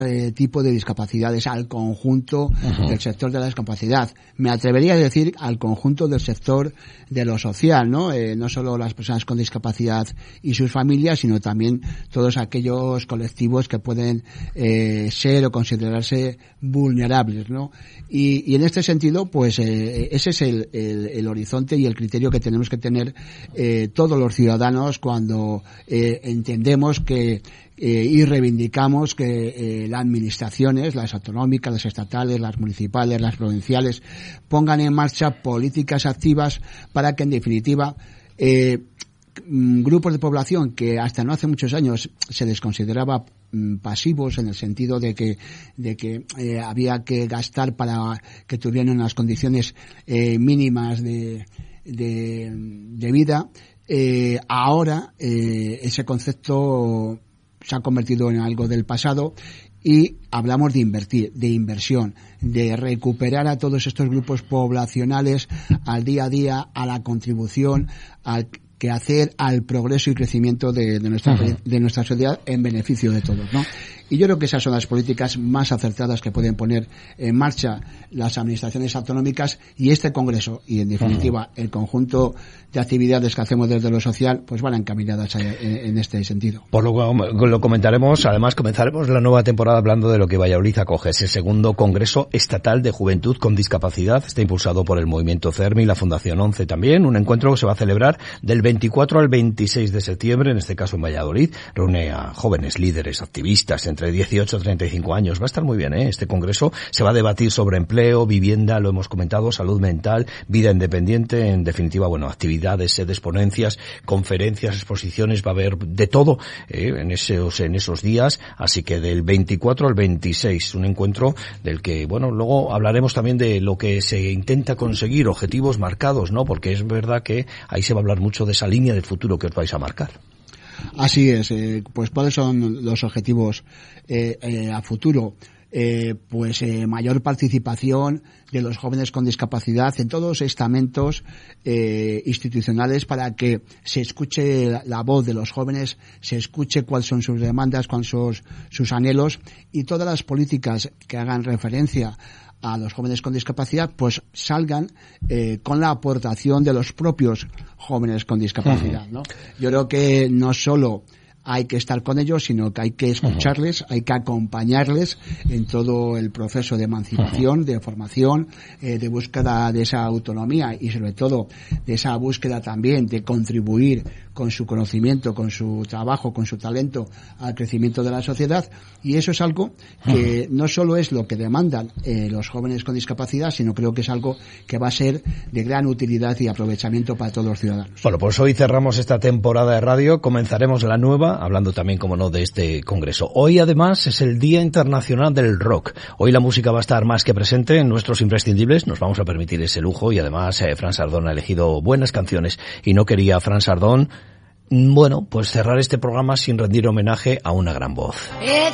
tipo de discapacidades, al conjunto del sector de la discapacidad. Me atrevería a decir al conjunto del sector de lo social, ¿no? No solo las personas con discapacidad y sus familias, sino también todos aquellos colectivos que pueden ser o considerarse vulnerables, ¿no? Y en este sentido, pues ese es el horizonte y el criterio que tenemos que tener todos los ciudadanos cuando entendemos que y reivindicamos que las administraciones, las autonómicas, las estatales, las municipales, las provinciales, pongan en marcha políticas activas para que, en definitiva, grupos de población que hasta no hace muchos años se les consideraba pasivos, en el sentido de que había que gastar para que tuvieran unas condiciones mínimas de vida, ahora ese concepto se ha convertido en algo del pasado y hablamos de invertir, de inversión, de recuperar a todos estos grupos poblacionales al día a día, a la contribución, al quehacer, al progreso y crecimiento de nuestra sociedad en beneficio de todos, ¿no? Y yo creo que esas son las políticas más acertadas que pueden poner en marcha las administraciones autonómicas y este Congreso, y en definitiva el conjunto de actividades que hacemos desde lo social, pues van encaminadas en este sentido. Por lo comentaremos, además comenzaremos la nueva temporada hablando de lo que Valladolid acoge, ese segundo Congreso Estatal de Juventud con Discapacidad. Está impulsado por el Movimiento CERMI y la Fundación 11 también, un encuentro que se va a celebrar del 24 al 26 de septiembre, en este caso en Valladolid. Reúne a jóvenes líderes, activistas, entre 18 y 35 años. Va a estar muy bien, este congreso. Se va a debatir sobre empleo, vivienda, lo hemos comentado, salud mental, vida independiente, en definitiva, bueno, actividades, sedes, ponencias, conferencias, exposiciones, va a haber de todo en esos días, así que del 24 al 26, un encuentro del que, bueno, luego hablaremos también de lo que se intenta conseguir, objetivos marcados, ¿no? Porque es verdad que ahí se va a hablar mucho de esa línea del futuro que os vais a marcar. Así es, pues ¿cuáles son los objetivos a futuro? Mayor participación de los jóvenes con discapacidad en todos los estamentos institucionales, para que se escuche la voz de los jóvenes, se escuche cuáles son sus demandas, cuáles son sus anhelos, y todas las políticas que hagan referencia a los jóvenes con discapacidad pues salgan con la aportación de los propios jóvenes con discapacidad, ¿no? Yo creo que no solo hay que estar con ellos, sino que hay que escucharles, hay que acompañarles en todo el proceso de emancipación, de formación, de búsqueda de esa autonomía y sobre todo de esa búsqueda también de contribuir con su conocimiento, con su trabajo, con su talento al crecimiento de la sociedad. Y eso es algo que no solo es lo que demandan los jóvenes con discapacidad, sino creo que es algo que va a ser de gran utilidad y aprovechamiento para todos los ciudadanos. Bueno, pues hoy cerramos esta temporada de radio, comenzaremos la nueva, hablando también, como no, de este congreso. Hoy, además, es el Día Internacional del Rock. Hoy la música va a estar más que presente en nuestros imprescindibles. Nos vamos a permitir ese lujo y, además, Fran Sardón ha elegido buenas canciones y no quería Fran Sardón, bueno, pues cerrar este programa sin rendir homenaje a una gran voz.